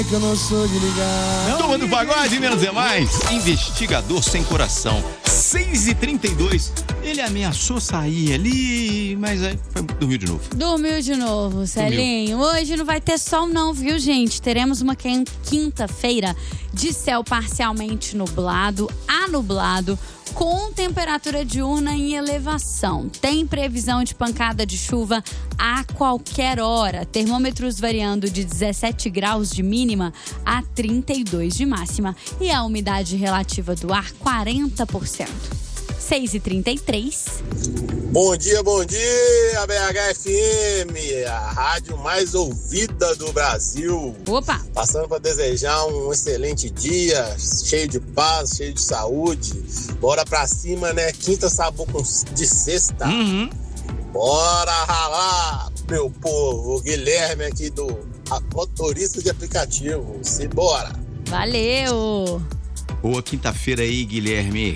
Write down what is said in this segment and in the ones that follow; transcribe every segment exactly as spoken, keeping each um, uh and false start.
que eu não sou de ligar. Turma do Pagode, menos é mais. Investigador sem coração. seis e trinta e dois. Ele ameaçou sair ali, mas aí foi, dormiu de novo. Dormiu de novo, Celinho. Hoje não vai ter sol não, viu, gente? Teremos uma quinta-feira de céu parcialmente nublado, anublado, com temperatura diurna em elevação. Tem previsão de pancada de chuva a qualquer hora. Termômetros variando de dezessete graus de mínima a trinta e dois de máxima. E a umidade relativa do ar, quarenta por cento. seis e trinta e três. Bom dia, bom dia, B H F M, a rádio mais ouvida do Brasil. Opa! Passando para desejar um excelente dia, cheio de paz, cheio de saúde. Bora pra cima, né? Quinta sabor de sexta. Uhum. Bora ralar, meu povo. O Guilherme aqui do motorista de aplicativo. Simbora. Valeu! Boa quinta-feira aí, Guilherme.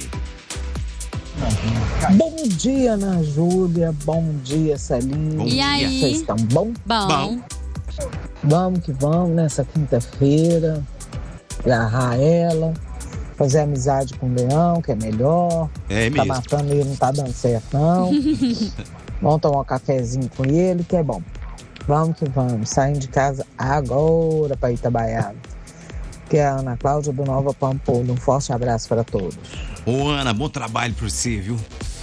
Bom dia, Ana Júlia. Bom dia, Celinho. Bom E dia. aí? Vocês estão bom? Bom. Bom. Vamos que vamos nessa quinta-feira. Agarrar ela. Fazer amizade com o Leão, que é melhor. É Tá mesmo. matando ele, não tá dando certo, não. Vamos tomar um cafezinho com ele, que é bom. Vamos que vamos. Saindo de casa agora para Itabaiana. Que é a Ana Cláudia do Nova Pampulha. Um forte abraço para todos. Ô, Ana, bom trabalho pra você, viu?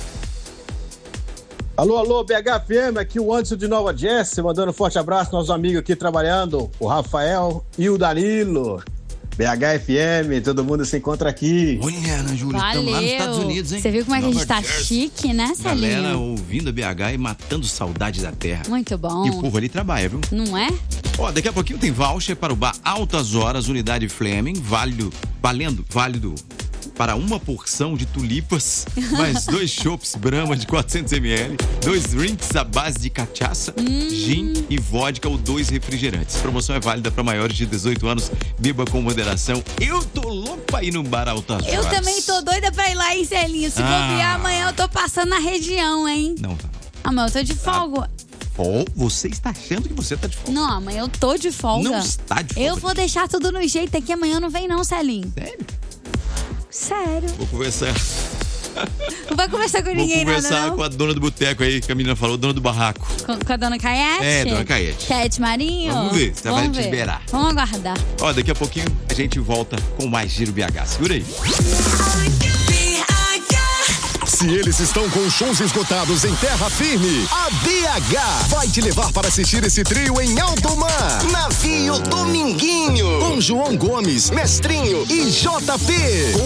Alô, alô, B H F M, aqui o Anderson de Nova Jersey, mandando um forte abraço aos nossos amigos aqui trabalhando, o Rafael e o Danilo. B H F M, todo mundo se encontra aqui. Olha, Ana Júlia, estamos lá nos Estados Unidos, hein? Você viu como é que a gente Nova tá Jersey. chique, né, Galera Celinho? ouvindo a B H e matando saudade da terra. Muito bom. E o povo ali trabalha, viu? Não é? Ó, daqui a pouquinho tem voucher para o bar Altas Horas, unidade Fleming, válido, valendo, válido para uma porção de tulipas, mais dois chopps Brahma de quatrocentos mililitros, dois drinks à base de cachaça, Hum. gin e vodka ou dois refrigerantes. Promoção é válida para maiores de dezoito anos, beba com moderação. Eu tô louco pra ir no bar Altas Horas. Eu também tô doida pra ir lá, hein, Celinho? Se Ah. bobear, amanhã eu tô passando na região, hein? Não, tá. Amanhã eu tô de folga. Oh, você está achando que você tá de folga? Não, amanhã eu tô de folga. Não está de folga. Eu vou deixar tudo no jeito aqui, amanhã não vem não, Celinho. Sério? Sério. Vou conversar. Não vai conversar com Vou ninguém, conversar nada, não? com a dona do boteco aí, que a menina falou, dona do barraco. Com, com a dona Caete? É, dona Caete. Caete Marinho? Vamos ver, você vai Vamos te ver. liberar. Vamos aguardar. Ó, daqui a pouquinho a gente volta com mais Giro B H. Segura aí. Se eles estão com shows esgotados em terra firme, a B H vai te levar para assistir esse trio em alto mar. Navio Dominguinho, com João Gomes, Mestrinho e J P.